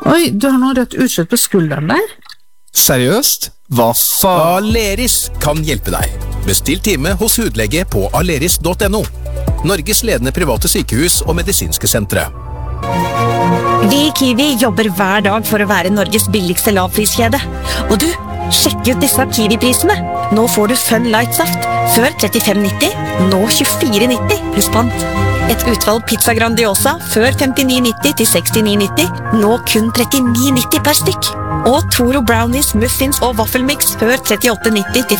Oi, du har noe rødt utslett på skulderen der. Seriøst? Hva faen? Aleris kan hjelpe deg. Bestill time hos hudlege på aleris.no. Norges ledende private sykehus og medisinske sentre. Vi i Kiwi jobber hver dag for å være Norges billigste lavpriskjede. Og du, sjekk ut disse Kiwi-prisene. Nå får du Fun Light Saft. Før 35,90, nå 24,90 pluss pant. Et utvalg pizza Grandiosa før 59,90 til 69,90, nå kun 39,90 per stykk. Og Toro Brownies, Muffins og Waffelmix før 38,90 til